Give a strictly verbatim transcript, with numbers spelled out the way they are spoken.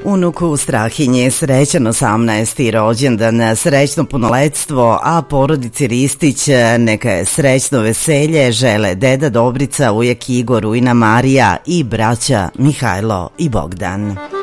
Unuku Strahinje srećan osamnaesti rođendan, srećno punoletstvo, a porodici Ristić neka je srećno veselje žele deda Dobrica, ujak Igor, ujna Marija i braća Mihajlo i Bogdan.